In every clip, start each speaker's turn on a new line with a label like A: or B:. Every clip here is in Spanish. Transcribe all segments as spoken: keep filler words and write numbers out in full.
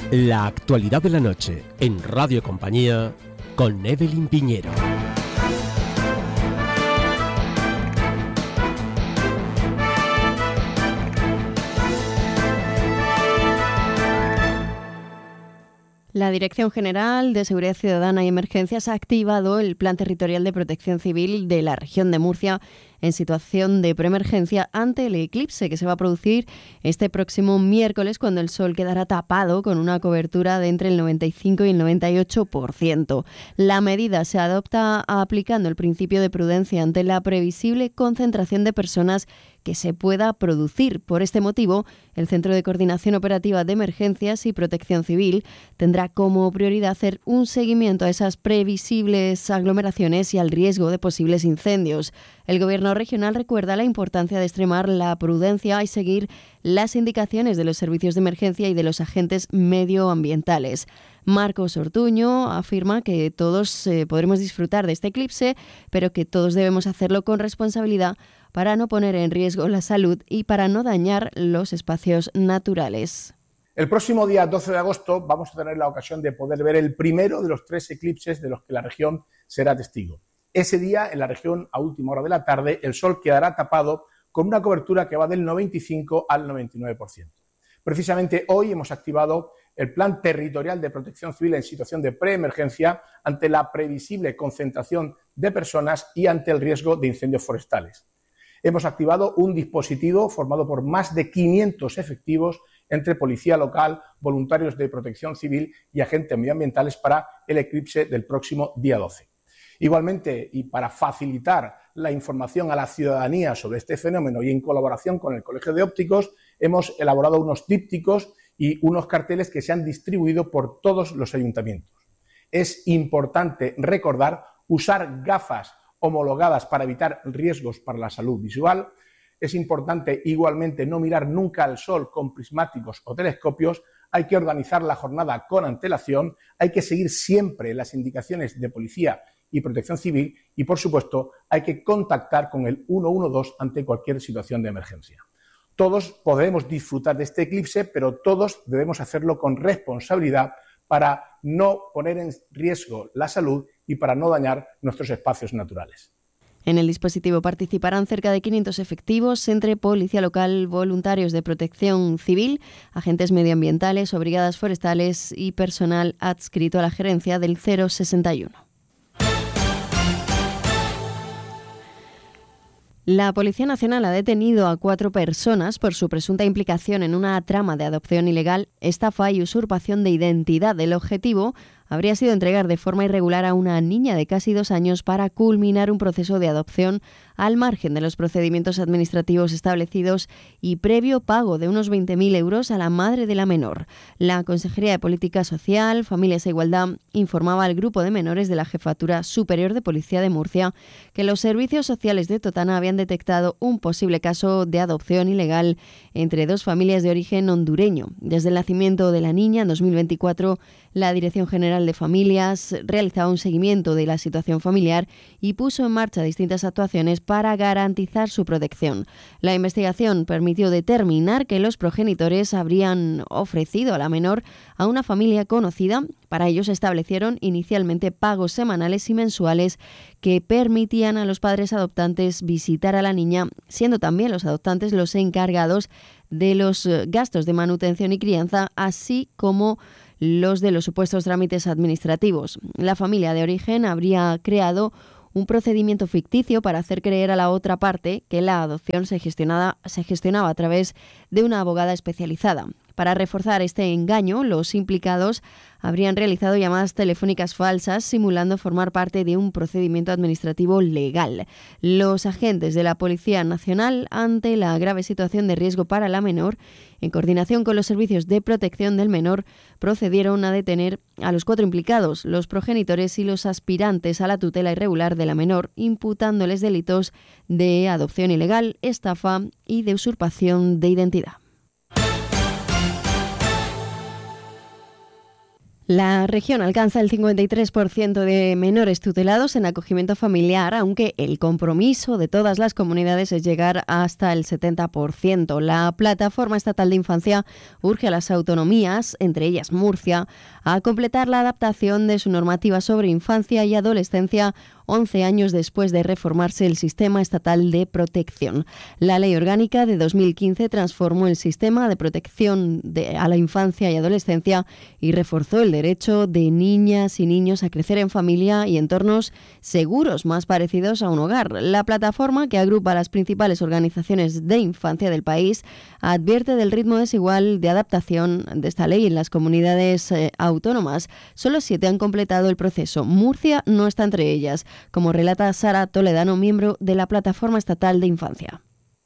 A: La actualidad de la noche en Radio Compañía con Evelyn Piñero.
B: La Dirección General de Seguridad Ciudadana y Emergencias ha activado el Plan Territorial de Protección Civil de la región de Murcia en situación de preemergencia ante el eclipse que se va a producir este próximo miércoles, cuando el sol quedará tapado con una cobertura de entre el noventa y cinco y el noventa y ocho por ciento. La medida se adopta aplicando el principio de prudencia ante la previsible concentración de personas que se pueda producir. Por este motivo, el Centro de Coordinación Operativa de Emergencias y Protección Civil tendrá como prioridad hacer un seguimiento a esas previsibles aglomeraciones y al riesgo de posibles incendios. El Gobierno regional recuerda la importancia de extremar la prudencia y seguir las indicaciones de los servicios de emergencia y de los agentes medioambientales. Marcos Ortuño afirma que todos eh, podremos disfrutar de este eclipse, pero que todos debemos hacerlo con responsabilidad para no poner en riesgo la salud y para no dañar los espacios naturales.
C: El próximo día doce de agosto vamos a tener la ocasión de poder ver el primero de los tres eclipses de los que la región será testigo. Ese día, en la región, a última hora de la tarde, el sol quedará tapado con una cobertura que va del noventa y cinco al noventa y nueve por ciento. Precisamente hoy hemos activado el Plan Territorial de Protección Civil en situación de preemergencia ante la previsible concentración de personas y ante el riesgo de incendios forestales. Hemos activado un dispositivo formado por más de quinientos efectivos entre policía local, voluntarios de protección civil y agentes medioambientales para el eclipse del próximo día doce. Igualmente, y para facilitar la información a la ciudadanía sobre este fenómeno y en colaboración con el Colegio de Ópticos, hemos elaborado unos dípticos y unos carteles que se han distribuido por todos los ayuntamientos. Es importante recordar usar gafas homologadas para evitar riesgos para la salud visual. Es importante igualmente no mirar nunca al sol con prismáticos o telescopios. Hay que organizar la jornada con antelación, hay que seguir siempre las indicaciones de policía y protección civil y, por supuesto, hay que contactar con el uno uno dos ante cualquier situación de emergencia. Todos podemos disfrutar de este eclipse, pero todos debemos hacerlo con responsabilidad para no poner en riesgo la salud y para no dañar nuestros espacios naturales.
B: En el dispositivo participarán cerca de quinientos efectivos entre policía local, voluntarios de protección civil, agentes medioambientales o brigadas forestales y personal adscrito a la gerencia del cero sesenta y uno. La Policía Nacional ha detenido a cuatro personas por su presunta implicación en una trama de adopción ilegal, estafa y usurpación de identidad. El objetivo habría sido entregar de forma irregular a una niña de casi dos años para culminar un proceso de adopción al margen de los procedimientos administrativos establecidos y previo pago de unos veinte mil euros a la madre de la menor. La Consejería de Política Social, Familias e Igualdad informaba al grupo de menores de la Jefatura Superior de Policía de Murcia que los servicios sociales de Totana habían detectado un posible caso de adopción ilegal entre dos familias de origen hondureño. Desde el nacimiento de la niña en dos mil veinticuatro, la Dirección General de Familias realizaba un seguimiento de la situación familiar y puso en marcha distintas actuaciones para garantizar su protección. La investigación permitió determinar que los progenitores habrían ofrecido a la menor a una familia conocida. Para ello se establecieron inicialmente pagos semanales y mensuales que permitían a los padres adoptantes visitar a la niña, siendo también los adoptantes los encargados de los gastos de manutención y crianza, así como los de los supuestos trámites administrativos. La familia de origen habría creado un procedimiento ficticio para hacer creer a la otra parte que la adopción se gestionaba, se gestionaba a través de una abogada especializada. Para reforzar este engaño, los implicados habrían realizado llamadas telefónicas falsas simulando formar parte de un procedimiento administrativo legal. Los agentes de la Policía Nacional, ante la grave situación de riesgo para la menor, en coordinación con los servicios de protección del menor, procedieron a detener a los cuatro implicados, los progenitores y los aspirantes a la tutela irregular de la menor, imputándoles delitos de adopción ilegal, estafa y de usurpación de identidad. La región alcanza el cincuenta y tres por ciento de menores tutelados en acogimiento familiar, aunque el compromiso de todas las comunidades es llegar hasta el setenta por ciento. La Plataforma Estatal de Infancia urge a las autonomías, entre ellas Murcia, a completar la adaptación de su normativa sobre infancia y adolescencia once años después de reformarse el sistema estatal de protección. La Ley Orgánica de dos mil quince transformó el sistema de protección de, a la infancia y adolescencia y reforzó el derecho de niñas y niños a crecer en familia y entornos seguros, más parecidos a un hogar. La plataforma, que agrupa a las principales organizaciones de infancia del país, advierte del ritmo desigual de adaptación de esta ley en las comunidades eh, autónomas. Solo siete han completado el proceso. Murcia no está entre ellas, como relata Sara Toledano, miembro de la Plataforma Estatal de Infancia.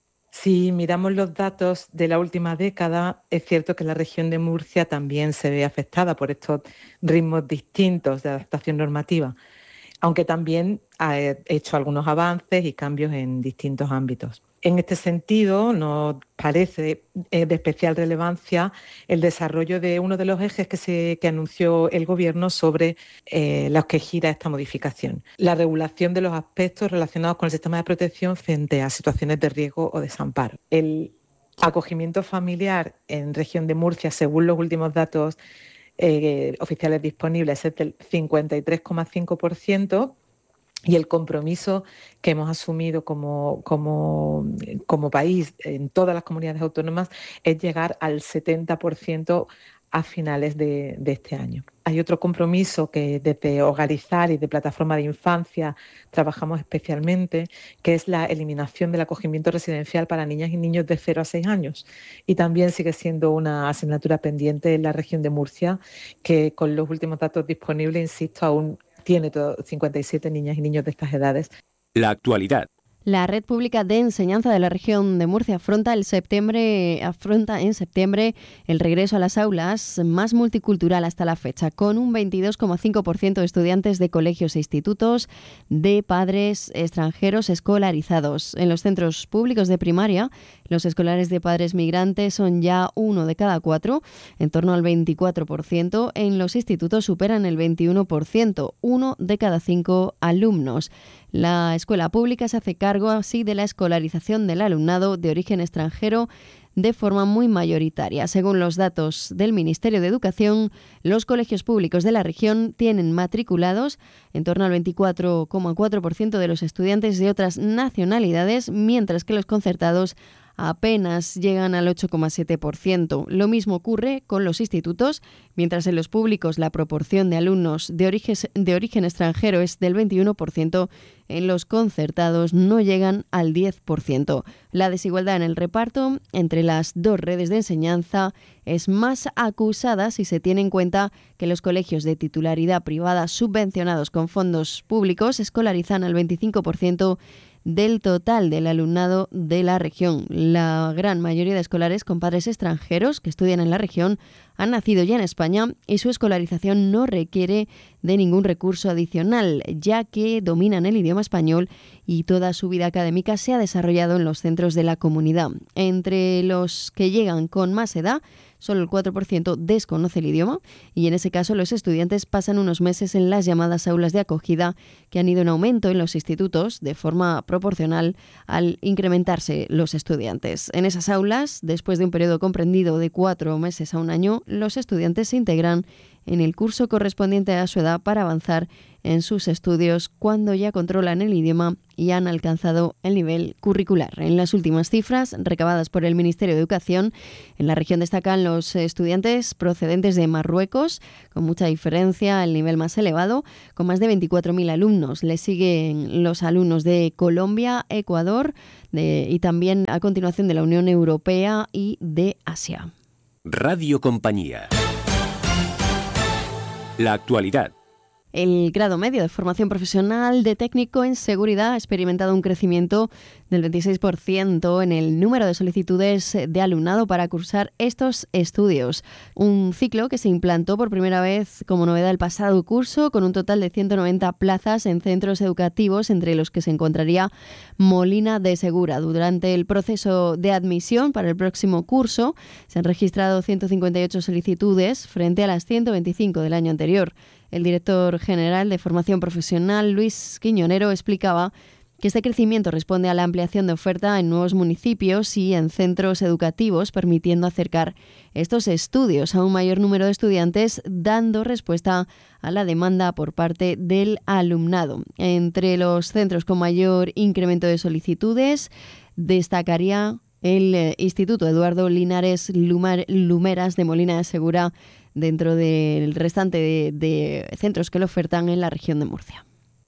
D: Si miramos los datos de la última década, es cierto que la región de Murcia también se ve afectada por estos ritmos distintos de adaptación normativa, aunque también ha hecho algunos avances y cambios en distintos ámbitos. En este sentido, nos parece de especial relevancia el desarrollo de uno de los ejes que, se, que anunció el Gobierno sobre eh, los que gira esta modificación: la regulación de los aspectos relacionados con el sistema de protección frente a situaciones de riesgo o desamparo. El acogimiento familiar en región de Murcia, según los últimos datos eh, oficiales disponibles, es del cincuenta y tres coma cinco por ciento. Y el compromiso que hemos asumido como, como, como país en todas las comunidades autónomas es llegar al setenta por ciento a finales de, de este año. Hay otro compromiso que desde Hogarizar y de Plataforma de Infancia trabajamos especialmente, que es la eliminación del acogimiento residencial para niñas y niños de cero a seis años. Y también sigue siendo una asignatura pendiente en la región de Murcia, que con los últimos datos disponibles, insisto, aún tiene cincuenta y siete niñas y niños de estas edades.
A: La actualidad.
B: La Red Pública de Enseñanza de la región de Murcia afronta, el septiembre, afronta en septiembre el regreso a las aulas más multicultural hasta la fecha, con un veintidós coma cinco por ciento de estudiantes de colegios e institutos de padres extranjeros escolarizados. En los centros públicos de primaria, los escolares de padres migrantes son ya uno de cada cuatro, en torno al veinticuatro por ciento. En los institutos superan el veintiuno por ciento, uno de cada cinco alumnos. La escuela pública se hace cargo así de la escolarización del alumnado de origen extranjero de forma muy mayoritaria. Según los datos del Ministerio de Educación, los colegios públicos de la región tienen matriculados en torno al veinticuatro coma cuatro por ciento de los estudiantes de otras nacionalidades, mientras que los concertados apenas llegan al ocho coma siete por ciento. Lo mismo ocurre con los institutos, mientras en los públicos la proporción de alumnos de origen, de origen extranjero es del veintiuno por ciento, en los concertados no llegan al diez por ciento. La desigualdad en el reparto entre las dos redes de enseñanza es más acusada si se tiene en cuenta que los colegios de titularidad privada subvencionados con fondos públicos escolarizan al veinticinco por ciento del total del alumnado de la región. La gran mayoría de escolares con padres extranjeros que estudian en la región han nacido ya en España y su escolarización no requiere de ningún recurso adicional, ya que dominan el idioma español y toda su vida académica se ha desarrollado en los centros de la comunidad. Entre los que llegan con más edad, solo el cuatro por ciento desconoce el idioma y en ese caso los estudiantes pasan unos meses en las llamadas aulas de acogida, que han ido en aumento en los institutos de forma proporcional al incrementarse los estudiantes. En esas aulas, después de un periodo comprendido de cuatro meses a un año, los estudiantes se integran en el curso correspondiente a su edad para avanzar en sus estudios cuando ya controlan el idioma y han alcanzado el nivel curricular. En las últimas cifras recabadas por el Ministerio de Educación, en la región destacan los estudiantes procedentes de Marruecos, con mucha diferencia el nivel más elevado, con más de veinticuatro mil alumnos. Le siguen los alumnos de Colombia, Ecuador de, y también a continuación de la Unión Europea y de Asia.
A: Radio Compañía. La actualidad.
B: El grado medio de formación profesional de técnico en seguridad ha experimentado un crecimiento del veintiséis por ciento en el número de solicitudes de alumnado para cursar estos estudios. Un ciclo que se implantó por primera vez como novedad el pasado curso, con un total de ciento noventa plazas en centros educativos, entre los que se encontraría Molina de Segura. Durante el proceso de admisión para el próximo curso se han registrado ciento cincuenta y ocho solicitudes frente a las ciento veinticinco del año anterior. El director general de Formación Profesional, Luis Quiñonero, explicaba que este crecimiento responde a la ampliación de oferta en nuevos municipios y en centros educativos, permitiendo acercar estos estudios a un mayor número de estudiantes, dando respuesta a la demanda por parte del alumnado. Entre los centros con mayor incremento de solicitudes, destacaría el Instituto Eduardo Linares Lumar, Lumeras de Molina de Segura, dentro del restante de, de centros que lo ofertan en la región de Murcia.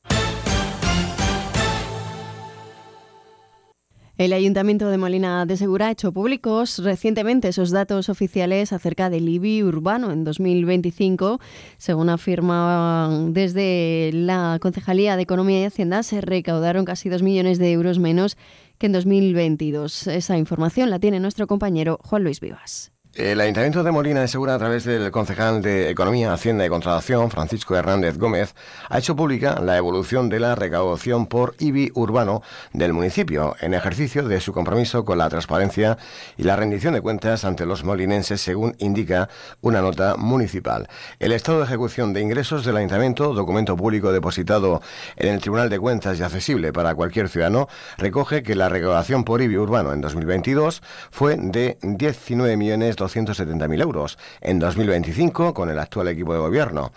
B: El Ayuntamiento de Molina de Segura ha hecho públicos recientemente esos datos oficiales acerca del I B I urbano en dos mil veinticinco. Según afirmaban desde la Concejalía de Economía y Hacienda, se recaudaron casi dos millones de euros menos que en dos mil veintidós. Esa información la tiene nuestro compañero Juan Luis Vivas.
E: El Ayuntamiento de Molina de Segura, a través del concejal de Economía, Hacienda y Contratación, Francisco Hernández Gómez, ha hecho pública la evolución de la recaudación por I B I urbano del municipio, en ejercicio de su compromiso con la transparencia y la rendición de cuentas ante los molinenses, según indica una nota municipal. El estado de ejecución de ingresos del Ayuntamiento, documento público depositado en el Tribunal de Cuentas y accesible para cualquier ciudadano, recoge que la recaudación por I B I urbano en dos mil veintidós fue de diecinueve millones doscientos setenta mil euros. En dos mil veinticinco, con el actual equipo de gobierno,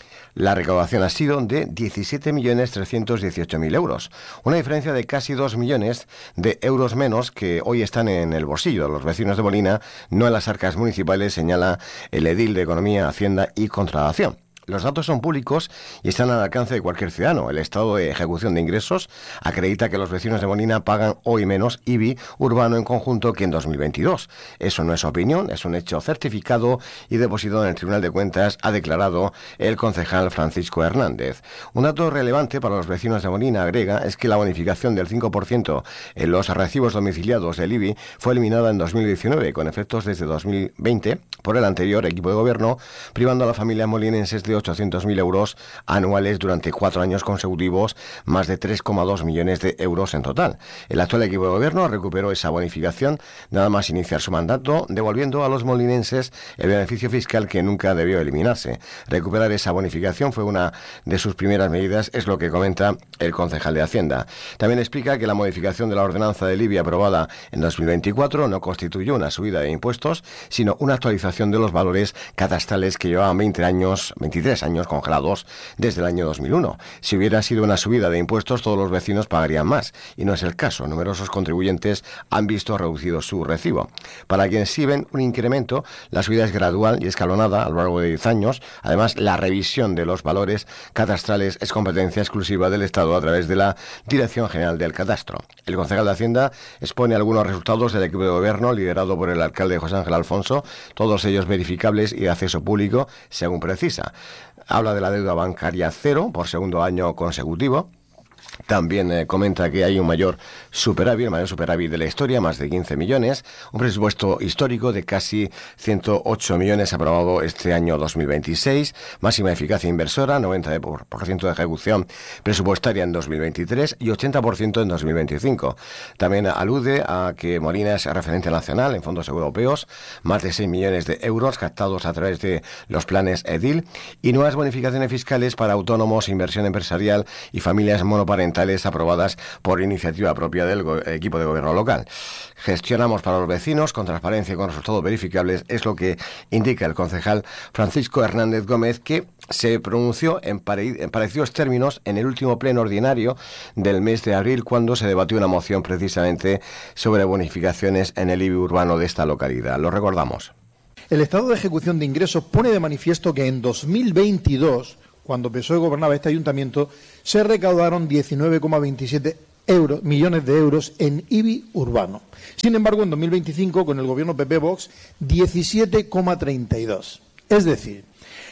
E: la recaudación ha sido de diecisiete millones trescientos dieciocho mil euros, una diferencia de casi dos millones de euros menos que hoy están en el bolsillo de los vecinos de Molina, no en las arcas municipales, señala el edil de Economía, Hacienda y Contratación. Los datos son públicos y están al alcance de cualquier ciudadano. El estado de ejecución de ingresos acredita que los vecinos de Molina pagan hoy menos I B I urbano en conjunto que en dos mil veintidós. Eso no es opinión, es un hecho certificado y depositado en el Tribunal de Cuentas, ha declarado el concejal Francisco Hernández. Un dato relevante para los vecinos de Molina, agrega, es que la bonificación del cinco por ciento en los recibos domiciliados del I B I fue eliminada en dos mil diecinueve, con efectos desde dos mil veinte, por el anterior equipo de gobierno, privando a la familia molinenses de ochocientos mil euros anuales durante cuatro años consecutivos, más de tres coma dos millones de euros en total. El actual equipo de gobierno recuperó esa bonificación nada más iniciar su mandato, devolviendo a los molinenses el beneficio fiscal que nunca debió eliminarse. Recuperar esa bonificación fue una de sus primeras medidas, es lo que comenta el concejal de Hacienda. También explica que la modificación de la ordenanza del I B I aprobada en dos mil veinticuatro no constituyó una subida de impuestos, sino una actualización de los valores catastrales que llevaban veinte años, veintitrés años congelados desde el año dos mil uno. Si hubiera sido una subida de impuestos, todos los vecinos pagarían más, y no es el caso. Numerosos contribuyentes han visto reducido su recibo. Para quienes sí ven un incremento, la subida es gradual y escalonada a lo largo de diez años. Además, la revisión de los valores catastrales es competencia exclusiva del Estado a través de la Dirección General del Catastro. El concejal de Hacienda expone algunos resultados del equipo de gobierno liderado por el alcalde José Ángel Alfonso, todos ellos verificables y de acceso público, según precisa. Habla de la deuda bancaria cero por segundo año consecutivo. También eh, comenta que hay un mayor superávit, el mayor superávit de la historia, más de quince millones, un presupuesto histórico de casi ciento ocho millones aprobado este año dos mil veintiséis, máxima eficacia inversora, noventa por ciento de ejecución presupuestaria en dos mil veintitrés y ochenta por ciento en dos mil veinticinco. También alude a que Molina es referente nacional en fondos europeos, más de seis millones de euros captados a través de los planes EDIL y nuevas bonificaciones fiscales para autónomos, inversión empresarial y familias monoparentales aprobadas por iniciativa propia del equipo de gobierno local. Gestionamos para los vecinos con transparencia y con resultados verificables, es lo que indica el concejal Francisco Hernández Gómez, que se pronunció en, pare- en parecidos términos en el último pleno ordinario del mes de abril, cuando se debatió una moción precisamente sobre bonificaciones en el I B I urbano de esta localidad. Lo recordamos.
F: El estado de ejecución de ingresos pone de manifiesto que en dos mil veintidós, cuando P S O E gobernaba este ayuntamiento, se recaudaron diecinueve coma veintisiete euros, millones de euros en I B I urbano. Sin embargo, en dos mil veinticinco, con el gobierno P P Vox, diecisiete coma treinta y dos. Es decir,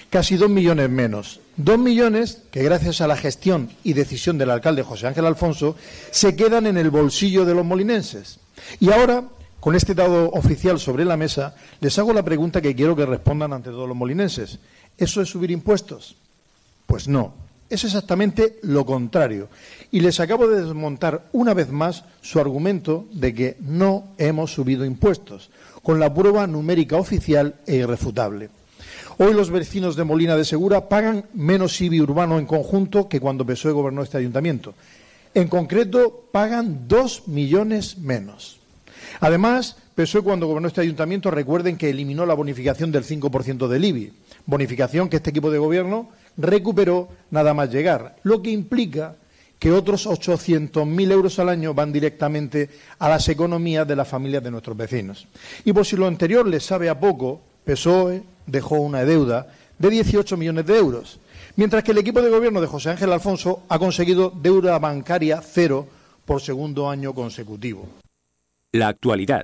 F: casi dos millones menos. Dos millones que, gracias a la gestión y decisión del alcalde José Ángel Alfonso, se quedan en el bolsillo de los molinenses. Y ahora, con este dado oficial sobre la mesa, les hago la pregunta que quiero que respondan ante todos los molinenses. ¿Eso es subir impuestos? Pues no, es exactamente lo contrario. Y les acabo de desmontar una vez más su argumento de que no hemos subido impuestos, con la prueba numérica oficial e irrefutable. Hoy los vecinos de Molina de Segura pagan menos I B I urbano en conjunto que cuando P S O E gobernó este ayuntamiento. En concreto, pagan dos millones menos. Además, P S O E cuando gobernó este ayuntamiento, recuerden que eliminó la bonificación del cinco por ciento del I B I, bonificación que este equipo de gobierno recuperó nada más llegar, lo que implica que otros ochocientos mil euros al año van directamente a las economías de las familias de nuestros vecinos. Y por si lo anterior les sabe a poco, P S O E dejó una deuda de dieciocho millones de euros, mientras que el equipo de gobierno de José Ángel Alfonso ha conseguido deuda bancaria cero por segundo año consecutivo.
A: La actualidad.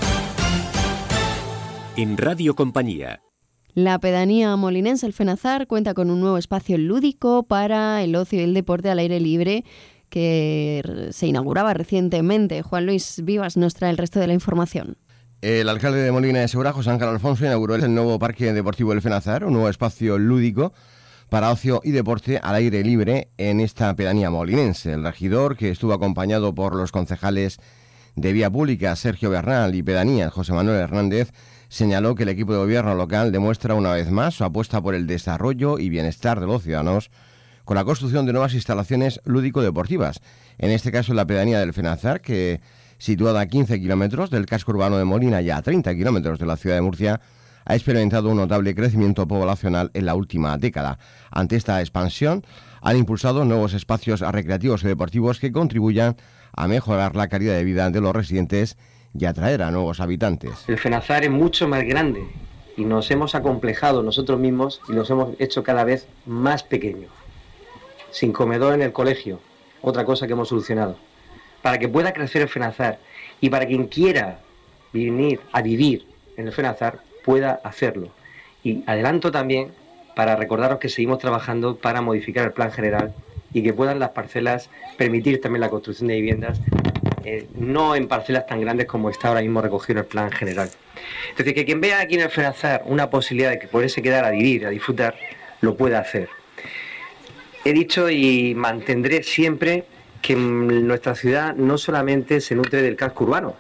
A: En Radio Compañía.
B: La pedanía molinense El Fenazar cuenta con un nuevo espacio lúdico para el ocio y el deporte al aire libre que se inauguraba recientemente. Juan Luis Vivas nos trae el resto de la información.
E: El alcalde de Molina de Segura, José Ángel Alfonso, inauguró el nuevo Parque Deportivo El Fenazar, un nuevo espacio lúdico para ocio y deporte al aire libre en esta pedanía molinense. El regidor, que estuvo acompañado por los concejales de Vía Pública, Sergio Bernal, y Pedanías, José Manuel Hernández, señaló que el equipo de gobierno local demuestra una vez más su apuesta por el desarrollo y bienestar de los ciudadanos con la construcción de nuevas instalaciones lúdico-deportivas. En este caso, la pedanía del Fenazar, que situada a quince kilómetros del casco urbano de Molina y a treinta kilómetros de la ciudad de Murcia, ha experimentado un notable crecimiento poblacional en la última década. Ante esta expansión, han impulsado nuevos espacios recreativos y deportivos que contribuyan a mejorar la calidad de vida de los residentes y atraer a nuevos habitantes.
G: El Fenazar es mucho más grande y nos hemos acomplejado nosotros mismos y los hemos hecho cada vez más pequeños. Sin comedor en el colegio, otra cosa que hemos solucionado. Para que pueda crecer el Fenazar y para quien quiera venir a vivir en el Fenazar pueda hacerlo. Y adelanto también para recordaros que seguimos trabajando para modificar el plan general y que puedan las parcelas permitir también la construcción de viviendas, eh, no en parcelas tan grandes como está ahora mismo recogido en el plan general. Es decir, que quien vea aquí en el Fenazar una posibilidad de que poderse quedar a vivir, a disfrutar, lo pueda hacer. He dicho y mantendré siempre que nuestra ciudad no solamente se nutre del casco urbano.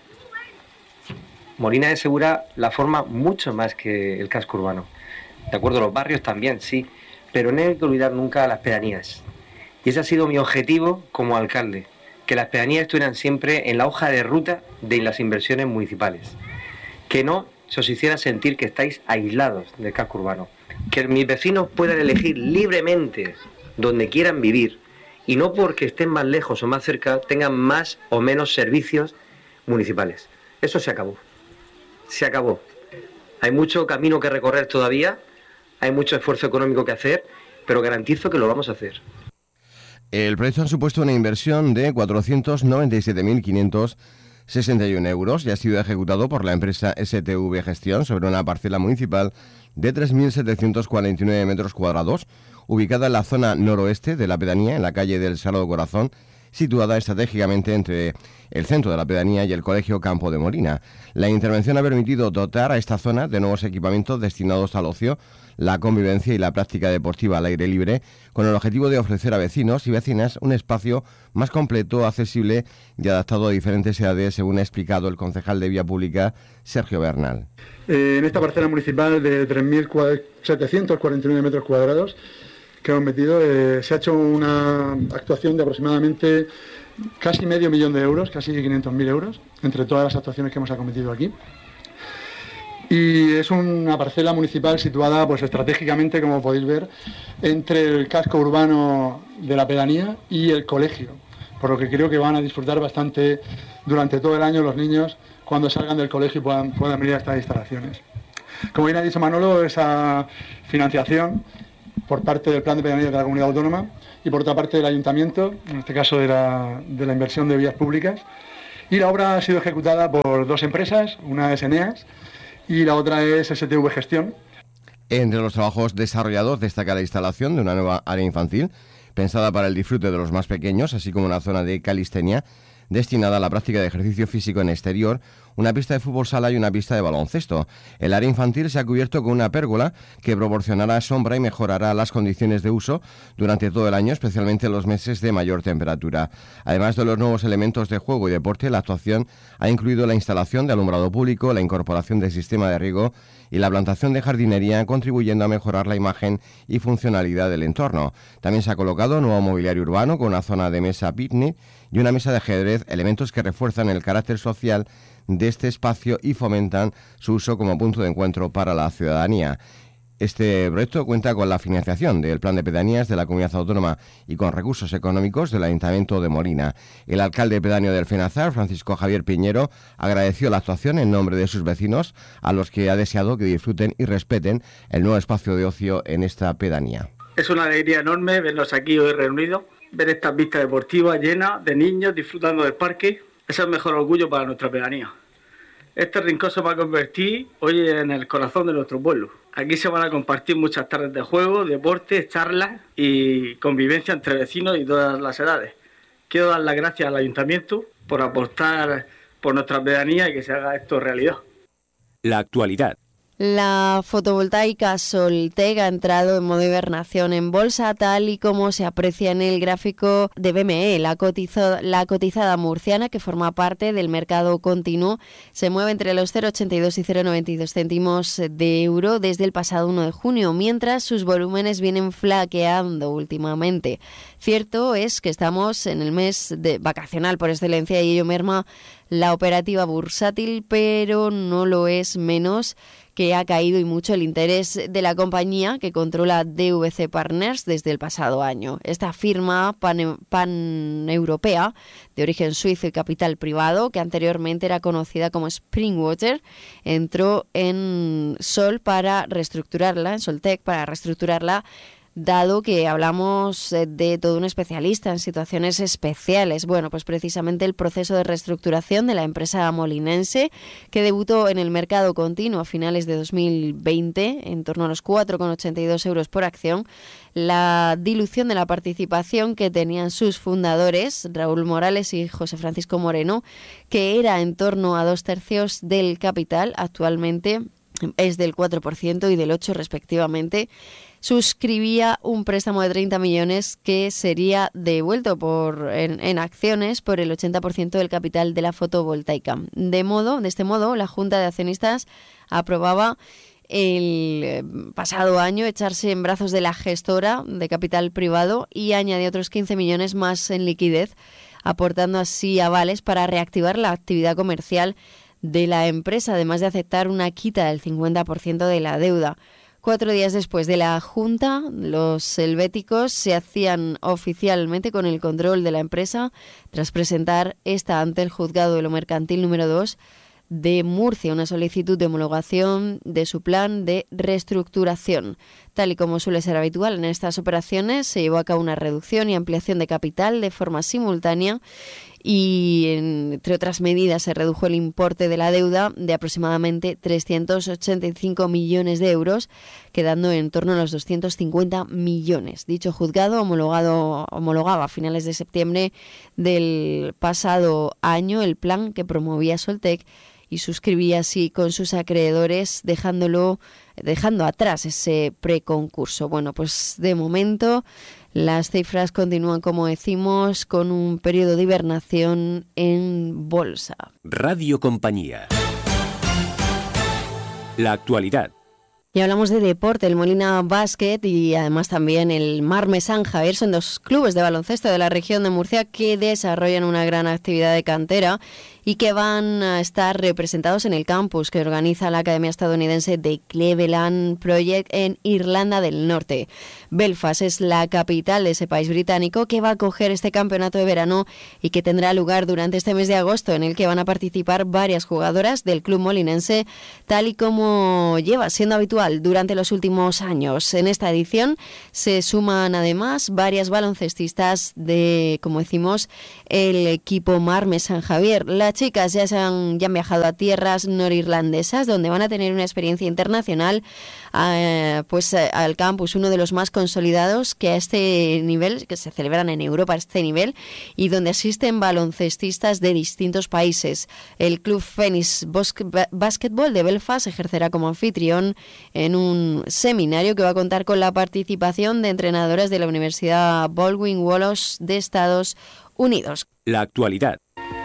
G: Molina de Segura la forma mucho más que el casco urbano. De acuerdo, los barrios también, sí, pero no hay que olvidar nunca a las pedanías. Y ese ha sido mi objetivo como alcalde, que las pedanías estuvieran siempre en la hoja de ruta de las inversiones municipales. Que no se os hiciera sentir que estáis aislados del casco urbano. Que mis vecinos puedan elegir libremente donde quieran vivir y no porque estén más lejos o más cerca tengan más o menos servicios municipales. Eso se acabó. Se acabó. Hay mucho camino que recorrer todavía, hay mucho esfuerzo económico que hacer, pero garantizo que lo vamos a hacer.
E: El proyecto ha supuesto una inversión de cuatrocientos noventa y siete mil quinientos sesenta y uno euros y ha sido ejecutado por la empresa S T V Gestión sobre una parcela municipal de tres mil setecientos cuarenta y nueve metros cuadrados, ubicada en la zona noroeste de la pedanía, en la calle del Sagrado Corazón, situada estratégicamente entre el centro de la pedanía y el Colegio Campo de Molina. La intervención ha permitido dotar a esta zona de nuevos equipamientos destinados al ocio, la convivencia y la práctica deportiva al aire libre, con el objetivo de ofrecer a vecinos y vecinas un espacio más completo, accesible y adaptado a diferentes edades, según ha explicado el concejal de Vía Pública, Sergio Bernal.
H: Eh, en esta parcela municipal de tres mil setecientos cuarenta y nueve metros cuadrados que hemos metido, eh, se ha hecho una actuación de aproximadamente casi medio millón de euros, casi quinientos mil euros, entre todas las actuaciones que hemos acometido aquí. Y es una parcela municipal situada pues estratégicamente, como podéis ver, entre el casco urbano de la pedanía y el colegio, por lo que creo que van a disfrutar bastante durante todo el año los niños cuando salgan del colegio y puedan, puedan venir a estas instalaciones. Como bien ha dicho Manolo, esa financiación por parte del Plan de Pedanías de la Comunidad Autónoma y por otra parte del Ayuntamiento, en este caso de la, de la inversión de vías públicas. Y la obra ha sido ejecutada por dos empresas, una es Eneas y la otra es S T V Gestión.
E: Entre los trabajos desarrollados destaca la instalación de una nueva área infantil pensada para el disfrute de los más pequeños, así como una zona de calistenia destinada a la práctica de ejercicio físico en exterior, una pista de fútbol sala y una pista de baloncesto. El área infantil se ha cubierto con una pérgola que proporcionará sombra y mejorará las condiciones de uso durante todo el año, especialmente en los meses de mayor temperatura. Además de los nuevos elementos de juego y deporte, la actuación ha incluido la instalación de alumbrado público, la incorporación del sistema de riego y la plantación de jardinería, contribuyendo a mejorar la imagen y funcionalidad del entorno. También se ha colocado nuevo mobiliario urbano con una zona de mesa picnic y una mesa de ajedrez, elementos que refuerzan el carácter social de este espacio y fomentan su uso como punto de encuentro para la ciudadanía. Este proyecto cuenta con la financiación del Plan de Pedanías de la Comunidad Autónoma y con recursos económicos del Ayuntamiento de Molina. El alcalde pedáneo del Fenazar, Francisco Javier Piñero, agradeció la actuación en nombre de sus vecinos, a los que ha deseado que disfruten y respeten el nuevo espacio de ocio en esta pedanía.
I: Es una alegría enorme vernos aquí hoy reunidos, ver estas vistas deportivas llenas de niños disfrutando del parque. Es el mejor orgullo para nuestra pedanía. Este rincón se va a convertir hoy en el corazón de nuestro pueblo. Aquí se van a compartir muchas tardes de juego, deportes, charlas y convivencia entre vecinos y todas las edades. Quiero dar las gracias al Ayuntamiento por apostar por nuestra pedanía y que se haga esto realidad.
A: La actualidad.
B: La fotovoltaica Soltec ha entrado en modo hibernación en bolsa, tal y como se aprecia en el gráfico de B M E. La, cotizo, la cotizada murciana, que forma parte del mercado continuo, se mueve entre los cero coma ochenta y dos y cero coma noventa y dos céntimos de euro desde el pasado uno de junio, mientras sus volúmenes vienen flaqueando últimamente. Cierto es que estamos en el mes de vacacional por excelencia y ello merma la operativa bursátil, pero no lo es menos que ha caído y mucho el interés de la compañía que controla D V C Partners desde el pasado año. Esta firma pan, paneuropea de origen suizo y capital privado, que anteriormente era conocida como Springwater, entró en Sol para reestructurarla, en Soltec para reestructurarla, dado que hablamos de todo un especialista en situaciones especiales. Bueno, pues precisamente el proceso de reestructuración de la empresa molinense, que debutó en el mercado continuo a finales de dos mil veinte, en torno a los cuatro coma ochenta y dos euros por acción, la dilución de la participación que tenían sus fundadores, Raúl Morales y José Francisco Moreno, que era en torno a dos tercios del capital, actualmente es del cuatro por ciento y del ocho por ciento respectivamente, suscribía un préstamo de treinta millones que sería devuelto por en, en acciones por el ochenta por ciento del capital de la fotovoltaica. De modo, de este modo, la Junta de Accionistas aprobaba el pasado año echarse en brazos de la gestora de capital privado y añadió otros quince millones más en liquidez, aportando así avales para reactivar la actividad comercial de la empresa, además de aceptar una quita del cincuenta por ciento de la deuda. Cuatro días después de la Junta, los helvéticos se hacían oficialmente con el control de la empresa tras presentar esta ante el Juzgado de lo Mercantil número dos de Murcia, una solicitud de homologación de su plan de reestructuración. Tal y como suele ser habitual en estas operaciones, se llevó a cabo una reducción y ampliación de capital de forma simultánea y, entre otras medidas, se redujo el importe de la deuda de aproximadamente trescientos ochenta y cinco millones de euros, quedando en torno a los doscientos cincuenta millones. Dicho juzgado homologado, homologaba a finales de septiembre del pasado año el plan que promovía Soltec y suscribía así con sus acreedores, dejándolo, dejando atrás ese preconcurso. Bueno, pues de momento las cifras continúan, como decimos, con un periodo de hibernación en bolsa.
A: Radio Compañía. La actualidad.
B: Y hablamos de deporte. El Molina Basket y además también el Marme San Javier son dos clubes de baloncesto de la región de Murcia que desarrollan una gran actividad de cantera y que van a estar representados en el campus que organiza la Academia Estadounidense de Cleveland Project en Irlanda del Norte. Belfast es la capital de ese país británico que va a acoger este campeonato de verano y que tendrá lugar durante este mes de agosto, en el que van a participar varias jugadoras del club molinense, tal y como lleva siendo habitual durante los últimos años. En esta edición se suman además varias baloncestistas de, como decimos, el equipo Marme San Javier. La Las chicas ya, se han, ya han viajado a tierras norirlandesas, donde van a tener una experiencia internacional, eh, pues eh, al campus, uno de los más consolidados que a este nivel, que se celebran en Europa a este nivel, y donde asisten baloncestistas de distintos países. El club Phoenix Basketball de Belfast ejercerá como anfitrión en un seminario que va a contar con la participación de entrenadoras de la Universidad Baldwin Wallace de Estados Unidos.
J: La actualidad.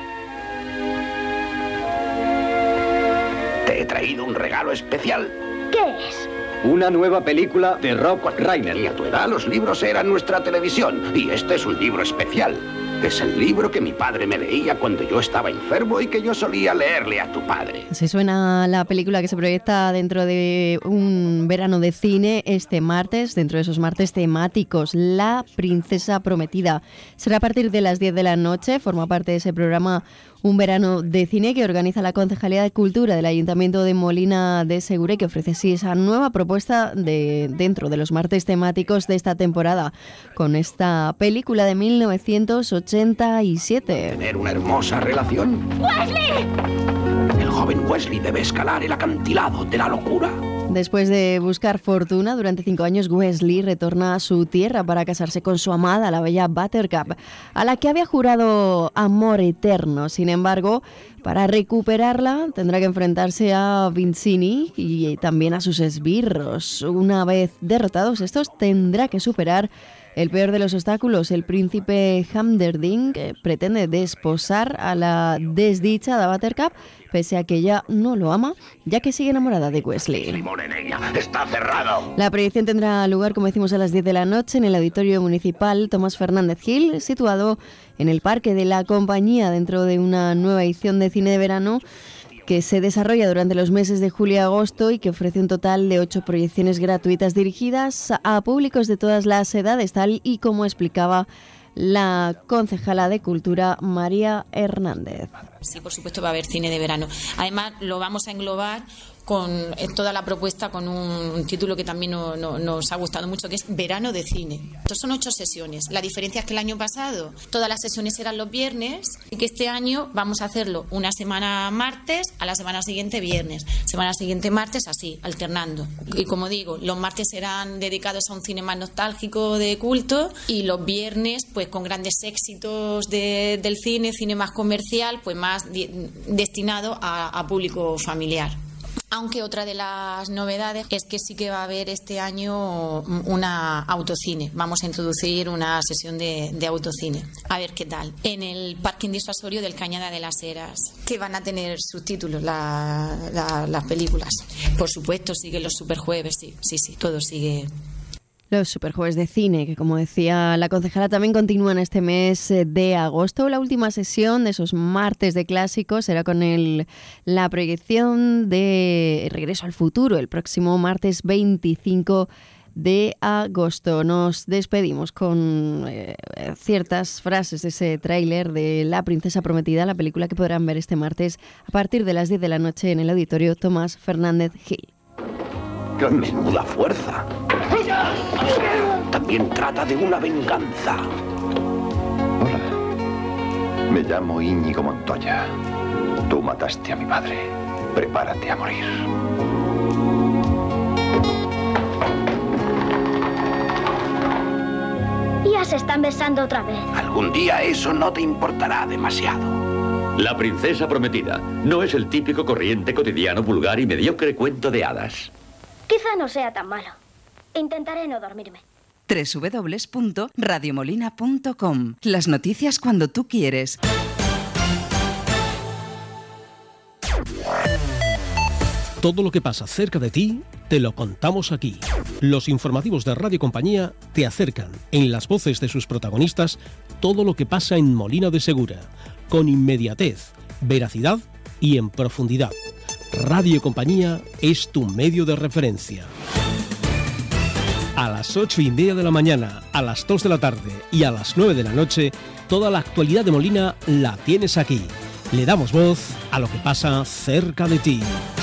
K: Te he traído un regalo especial.
L: ¿Qué es?
K: Una nueva película de Rob Reiner. Y a tu edad los libros eran nuestra televisión. Y este es un libro especial. Es el libro que mi padre me leía cuando yo estaba enfermo y que yo solía leerle a tu padre.
B: Se suena la película que se proyecta dentro de un verano de cine este martes, dentro de esos martes temáticos, La Princesa Prometida. Será a partir de las diez de la noche, forma parte de ese programa Un Verano de Cine que organiza la Concejalía de Cultura del Ayuntamiento de Molina de Segura y que ofrece así esa nueva propuesta de dentro de los martes temáticos de esta temporada, con esta película de mil novecientos ochenta y siete.
K: ¿Tener una hermosa relación?
L: ¡Wesley!
K: El joven Wesley debe escalar el acantilado de la locura.
B: Después de buscar fortuna durante cinco años, Wesley retorna a su tierra para casarse con su amada, la bella Buttercup, a la que había jurado amor eterno. Sin embargo, para recuperarla tendrá que enfrentarse a Vizzini y también a sus esbirros. Una vez derrotados estos, tendrá que superar el peor de los obstáculos, el príncipe Hamderding, que pretende desposar a la desdichada Buttercup, pese a que ella no lo ama, ya que sigue enamorada de Wesley.
K: Limón en ella, está cerrado.
B: La proyección tendrá lugar, como decimos, a las diez de la noche en el Auditorio Municipal Tomás Fernández Gil, situado en el Parque de la Compañía, dentro de una nueva edición de cine de verano que se desarrolla durante los meses de julio y agosto y que ofrece un total de ocho proyecciones gratuitas dirigidas a públicos de todas las edades, tal y como explicaba la concejala de Cultura, María Hernández.
M: Sí, por supuesto va a haber cine de verano. Además, lo vamos a englobar con toda la propuesta con un título que también no, no, nos ha gustado mucho, que es Verano de Cine. Estos son ocho sesiones. La diferencia es que el año pasado todas las sesiones eran los viernes y que este año vamos a hacerlo una semana martes, a la semana siguiente viernes, semana siguiente martes, así, alternando. Y como digo, los martes serán dedicados a un cine más nostálgico de culto y los viernes pues con grandes éxitos de, del cine, cine más comercial, pues más di- destinado a, a público familiar. Aunque otra de las novedades es que sí que va a haber este año una autocine. Vamos a introducir una sesión de, de autocine. A ver qué tal. En el parking disuasorio del Cañada de las Heras, que van a tener subtítulos la, la, las películas. Por supuesto, siguen los superjueves, sí, sí, sí, todo sigue.
B: Los superjueves de cine, que como decía la concejala, también continúan este mes de agosto. La última sesión de esos martes de clásicos será con el, la proyección de Regreso al Futuro, el próximo martes veinticinco de agosto. Nos despedimos con eh, ciertas frases de ese tráiler de La Princesa Prometida, la película que podrán ver este martes a partir de las diez de la noche en el Auditorio Tomás Fernández Gil.
K: ¡Qué menuda fuerza! También trata de una venganza.
N: Hola, me llamo Íñigo Montoya. Tú mataste a mi padre. Prepárate a morir.
L: Ya se están besando otra vez.
K: Algún día eso no te importará demasiado.
O: La Princesa Prometida no es el típico corriente cotidiano, vulgar y mediocre cuento de hadas.
L: Quizá no sea tan malo. Intentaré no dormirme.
P: doble u doble u doble u punto radio molina punto com. Las noticias cuando tú quieres.
A: Todo lo que pasa cerca de ti, te lo contamos aquí. Los informativos de Radio Compañía te acercan, en las voces de sus protagonistas, todo lo que pasa en Molina de Segura, con inmediatez, veracidad y en profundidad. Radio Compañía es tu medio de referencia. A las ocho y media de la mañana, a las dos de la tarde y a las nueve de la noche, toda la actualidad de Molina la tienes aquí. Le damos voz a lo que pasa cerca de ti.